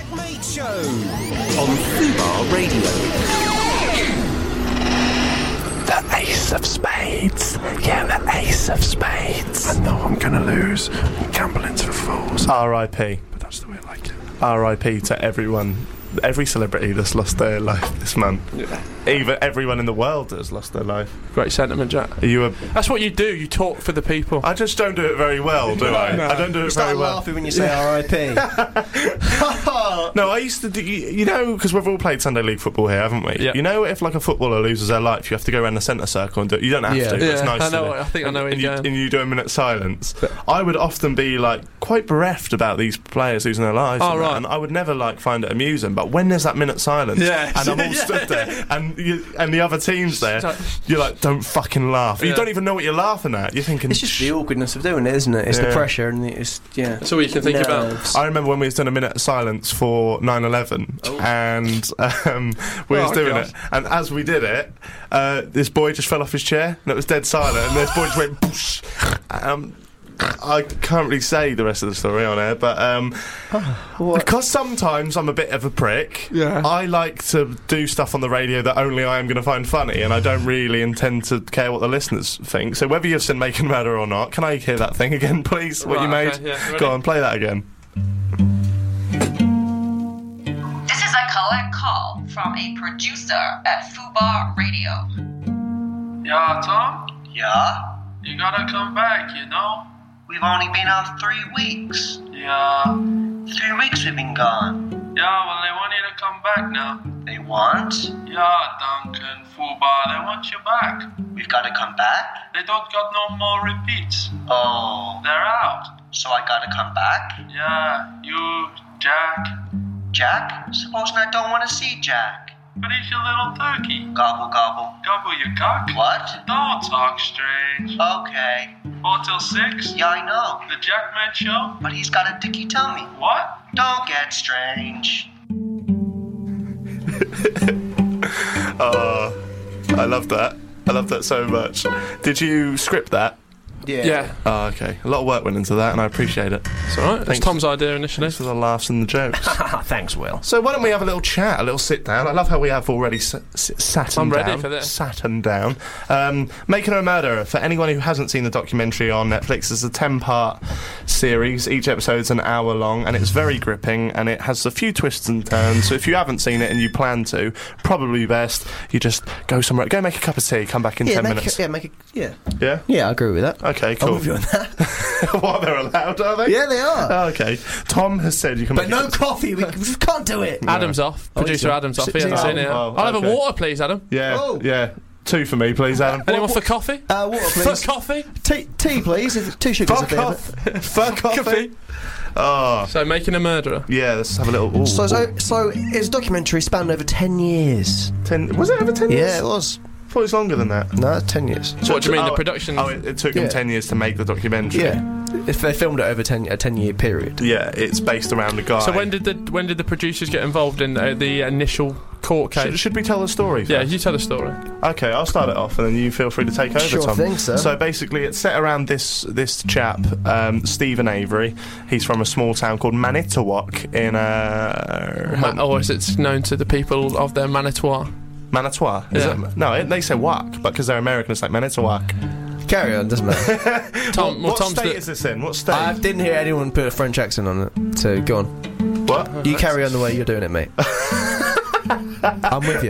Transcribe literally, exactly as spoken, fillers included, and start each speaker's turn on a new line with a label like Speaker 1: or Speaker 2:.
Speaker 1: Jack Mate Show on Fubar Radio.
Speaker 2: The ace of spades. Yeah, the ace of spades.
Speaker 3: I know I'm gonna lose. Gambling's for fools.
Speaker 2: R I P.
Speaker 3: But that's the way I like it.
Speaker 2: R I P to everyone, every celebrity that's lost their life this month.
Speaker 4: Yeah.
Speaker 2: Even everyone in the world that's lost their life.
Speaker 4: Great sentiment, Jack.
Speaker 2: Are you a...
Speaker 4: That's what you do. You talk for the people.
Speaker 2: I just don't do it very well, do I?
Speaker 4: No.
Speaker 2: I don't do
Speaker 5: You
Speaker 2: it
Speaker 5: start
Speaker 2: very well.
Speaker 5: laughing when you say R I P.
Speaker 2: No, I used to do, you, you know, because we've all played Sunday League football here, haven't we?
Speaker 4: Yeah.
Speaker 2: You know, if like a footballer loses their life, you have to go around the centre circle and do it. You don't have
Speaker 5: Yeah.
Speaker 2: to, but it's
Speaker 4: Yeah,
Speaker 2: nice
Speaker 4: I know
Speaker 2: to
Speaker 4: what-
Speaker 2: do.
Speaker 4: I think I know where
Speaker 2: and,
Speaker 4: you're
Speaker 2: you,
Speaker 4: going.
Speaker 2: and you do a minute's silence. I would often be like quite bereft about these players losing their lives.
Speaker 4: Oh,
Speaker 2: and, that,
Speaker 4: right.
Speaker 2: and I would never like find it amusing. But when there's that minute silence,
Speaker 4: Yeah.
Speaker 2: and I'm all
Speaker 4: Yeah.
Speaker 2: stood there, and you, and the other team's there,
Speaker 4: So-
Speaker 2: you're like, don't fucking laugh. You
Speaker 4: Yeah.
Speaker 2: don't even know what you're laughing at. You're thinking,
Speaker 5: It's just the awkwardness of doing it, isn't it? It's
Speaker 2: Yeah.
Speaker 5: the pressure and it's, yeah.
Speaker 4: That's all you can think about.
Speaker 5: Nerves.
Speaker 2: I remember when we was doing a minute of silence for nine eleven, and um, we
Speaker 4: Oh,
Speaker 2: was doing
Speaker 4: God.
Speaker 2: it, and as we did it, uh, this boy just fell off his chair, and it was dead silent, and this boy just went boosh. Um, I can't really say the rest of the story on air, but um, because sometimes I'm a bit of a prick,
Speaker 4: Yeah.
Speaker 2: I like to do stuff on the radio that only I am going to find funny, and I don't really intend to care what the listeners think. So whether you've seen Making a Murderer or not, can I hear that thing again, please? What
Speaker 4: Right,
Speaker 2: you made?
Speaker 4: okay, yeah, ready?
Speaker 2: Go on, play that again.
Speaker 6: This is a collect call from a producer at Fubar Radio.
Speaker 7: Yeah, Tom?
Speaker 8: Yeah?
Speaker 7: You gotta come back, you know?
Speaker 8: We've only been out three weeks.
Speaker 7: Yeah.
Speaker 8: Three weeks we've been gone.
Speaker 7: Yeah, well, they want you to come back now.
Speaker 8: They want?
Speaker 7: Yeah, Duncan, Fubar, they want you back.
Speaker 8: We've got to come back?
Speaker 7: They don't got no more repeats.
Speaker 8: Oh,
Speaker 7: They're out.
Speaker 8: so I got to come back?
Speaker 7: Yeah, you, Jack.
Speaker 8: Jack? Supposing I don't want to see Jack.
Speaker 7: But he's your little turkey.
Speaker 8: Gobble, gobble.
Speaker 7: Gobble your cock.
Speaker 8: What?
Speaker 7: Don't talk strange.
Speaker 8: Okay.
Speaker 7: Four till six?
Speaker 8: Yeah, I know.
Speaker 7: The Jack Man Show?
Speaker 8: But he's got a dicky tummy.
Speaker 7: What?
Speaker 8: Don't get strange.
Speaker 2: Oh, I love that. I love that so much. Did you script that?
Speaker 5: Yeah.
Speaker 4: Yeah.
Speaker 2: Oh, okay. A lot of work went into that, and I appreciate it.
Speaker 4: It's alright. It's
Speaker 2: Thanks.
Speaker 4: Tom's idea initially.
Speaker 2: Thanks for the laughs and the jokes.
Speaker 5: Thanks, Will.
Speaker 2: So why don't we have a little chat, a little sit down? I love how we have already s- s- sat
Speaker 4: I'm
Speaker 2: and
Speaker 4: ready
Speaker 2: down.
Speaker 4: for this.
Speaker 2: Sat and down. Um, Making a Murderer, for anyone who hasn't seen the documentary on Netflix, is a ten-part series. Each episode's an hour long, and it's very gripping, and it has a few twists and turns. So if you haven't seen it and you plan to, probably best you just go somewhere, go make a cup of tea, come back in
Speaker 5: Yeah,
Speaker 2: ten
Speaker 5: make
Speaker 2: minutes.
Speaker 5: it, yeah, make it, yeah.
Speaker 2: Yeah?
Speaker 5: Yeah, I agree with that.
Speaker 2: Okay,
Speaker 5: I'm
Speaker 2: cool.
Speaker 5: with you on that.
Speaker 2: What, they're allowed, are they?
Speaker 5: Yeah, they are.
Speaker 2: Oh, okay. Tom has said you can
Speaker 5: But
Speaker 2: make
Speaker 5: no
Speaker 2: a-
Speaker 5: coffee, we, we just can't do it.
Speaker 4: Adam's off. Producer
Speaker 5: he's off.
Speaker 4: Adam's off. He
Speaker 5: Six
Speaker 4: hasn't
Speaker 5: in.
Speaker 4: seen it.
Speaker 2: Oh,
Speaker 4: I'll have
Speaker 2: okay.
Speaker 4: a water, please, Adam.
Speaker 2: Yeah,
Speaker 5: Oh.
Speaker 2: yeah. Two for me, please, Adam.
Speaker 4: Anyone for coffee?
Speaker 5: Uh, water,
Speaker 4: For
Speaker 5: please.
Speaker 4: coffee?
Speaker 5: Tea, tea, please. If- Two sugars.
Speaker 2: Fuck
Speaker 5: if
Speaker 2: off.
Speaker 5: ever.
Speaker 2: Fuck coffee. Oh,
Speaker 4: So, Making a Murderer.
Speaker 2: yeah, let's have a little... Ooh,
Speaker 5: So, so, so it's a documentary spanned over ten years.
Speaker 2: ten, was it over ten years?
Speaker 5: Yeah, it was.
Speaker 2: I thought it was longer than that.
Speaker 5: No, it's ten years.
Speaker 4: So what do you mean,
Speaker 2: oh,
Speaker 4: the production?
Speaker 2: Oh, it, it took them
Speaker 5: Yeah.
Speaker 2: ten years to make the documentary.
Speaker 5: Yeah. If they filmed it over ten, a ten-year period.
Speaker 2: Yeah, it's based around the guy.
Speaker 4: So when did the when did the producers get involved in uh, the initial court case?
Speaker 2: Should, should we tell the story
Speaker 4: yeah,
Speaker 2: first?
Speaker 4: you tell the story.
Speaker 2: Okay, I'll start it off and then you feel free to take over,
Speaker 5: Sure
Speaker 2: Tom.
Speaker 5: thing, sir.
Speaker 2: So basically it's set around this this chap, um, Stephen Avery. He's from a small town called Manitowoc in uh,
Speaker 4: Ma- or is it known to the people of their Manitowoc?
Speaker 2: Manitowoc. Is
Speaker 4: Yeah.
Speaker 2: it? No, it, they say Wak, but because they're American it's like Manitowoc.
Speaker 5: Carry on, doesn't matter.
Speaker 4: Tom, well,
Speaker 2: what
Speaker 4: Tom's
Speaker 2: state
Speaker 4: the,
Speaker 2: is this in? What state?
Speaker 5: I didn't hear anyone put a French accent on it. So go on.
Speaker 2: what?
Speaker 5: You carry on the way you're doing it, mate. I'm with you.